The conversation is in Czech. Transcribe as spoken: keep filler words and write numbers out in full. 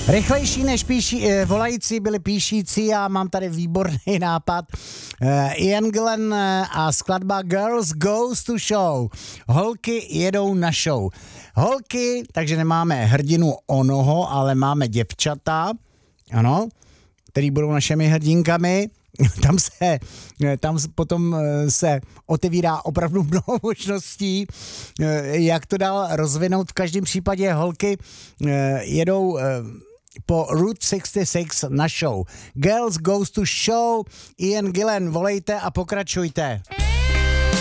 Rychlejší než píší, volající byli píšící a mám tady výborný nápad. Ian Gillan a skladba Girls Goes to Show. Holky jedou na show. Holky, takže nemáme hrdinu onoho, ale máme děvčata, ano, který budou našimi hrdinkami. Tam se, tam potom se otevírá opravdu mnoho možností, jak to dál rozvinout. V každém případě holky jedou po Route šedesát šest na show. Girls Goes to Show, Ian Gillan, volejte a pokračujte.